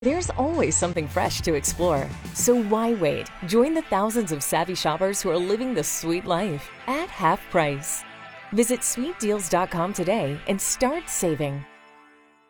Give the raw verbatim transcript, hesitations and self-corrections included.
There's always something fresh to explore. So why wait? Join the thousands of savvy shoppers who are living the sweet life at half price. Visit sweet deals dot com today and start saving.